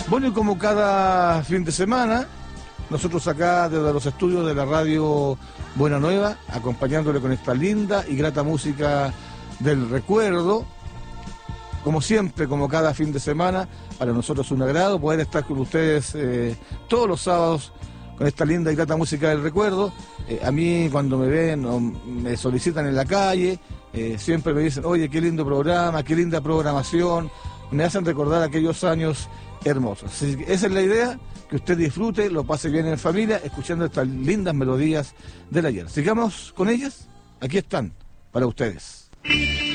Bueno, y como cada fin de semana, nosotros acá desde los estudios de la radio Buena Nueva, acompañándole con esta linda y grata música del recuerdo. Como siempre, como cada fin de semana, para nosotros es un agrado poder estar con ustedes todos los sábados con esta linda y grata música del recuerdo. A mí cuando me ven o me solicitan en la calle, siempre me dicen, oye, qué lindo programa, qué linda programación, me hacen recordar aquellos años hermosos. Así que esa es la idea, que usted disfrute, lo pase bien en familia, escuchando estas lindas melodías del ayer. Sigamos con ellas, aquí están, para ustedes.